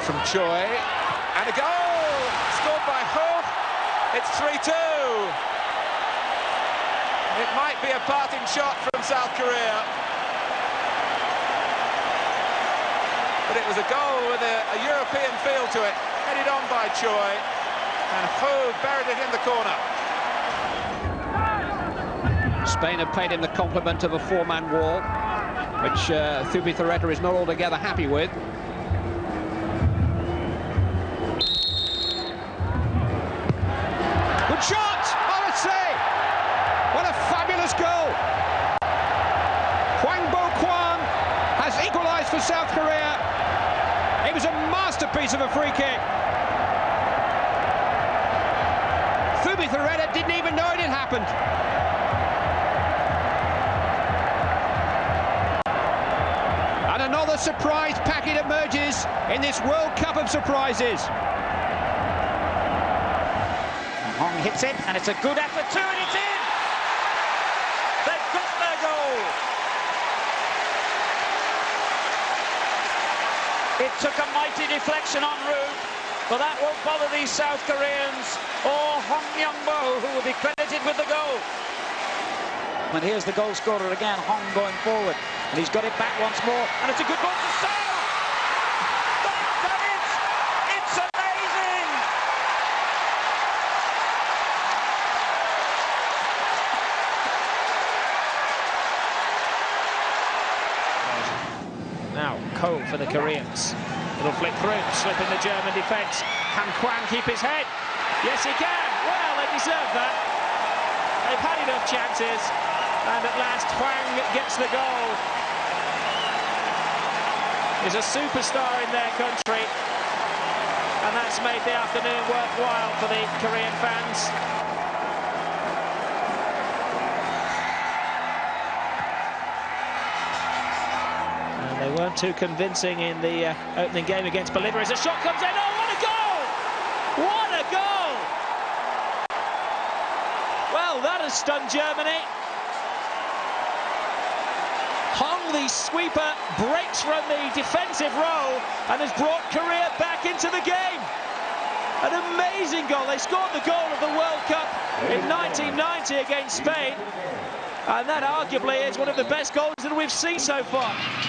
from Choi, and a goal scored by Ho. It's 3-2. It might be a parting shot from South Korea, but it was a goal with a European feel to it, headed on by Choi, and Ho buried it in the corner. Spain have paid him the compliment of a four-man wall, which Zubizarreta is not altogether happy with. Good shot! Arce! What a fabulous goal! Hwang Bo-kwan has equalised for South Korea. It was a masterpiece of a free kick. Zubizarreta didn't even know it had happened. And another surprise packet emerges in this World Cup of surprises. Hong hits it, and it's a good effort too, and it's in! They've got their goal! It took a mighty deflection en route, but that won't bother these South Koreans or Hong Myung-bo, who will be credited with the goal. And here's the goal scorer again, Hong going forward, and he's got it back once more, and it's a good ball to South! They've done it! It's amazing! Now, Ko for the Koreans. It'll flick through, slip in the German defence. Can Kwang keep his head? Yes, he can. Well, they deserve that. They've had enough chances, and at last Hwang gets the goal. He's a superstar in their country, and that's made the afternoon worthwhile for the Korean fans. They weren't too convincing in the opening game against Bolivia. As a shot comes in, oh, what a goal! What a goal! Well, that has stunned Germany. Hong, the sweeper, breaks from the defensive role and has brought Korea back into the game. An amazing goal. They scored the goal of the World Cup in 1990 against Spain, and that arguably is one of the best goals that we've seen so far.